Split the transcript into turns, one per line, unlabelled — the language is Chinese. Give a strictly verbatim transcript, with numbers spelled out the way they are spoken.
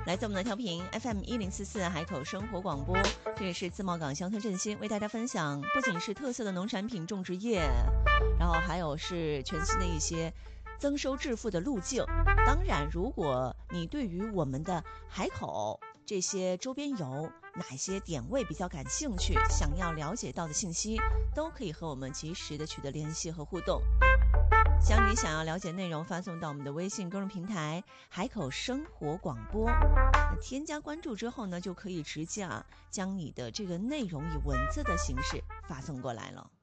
来自我们的调频 F M 一零四四海口生活广播，这也是自贸港乡村振兴为大家分享，不仅是特色的农产品种植业，然后还有是全新的一些增收致富的路径。当然，如果你对于我们的海口这些周边游哪些点位比较感兴趣，想要了解到的信息，都可以和我们及时的取得联系和互动。将你想要了解内容发送到我们的微信公众平台海口生活广播，那添加关注之后呢，就可以直接啊将你的这个内容以文字的形式发送过来了。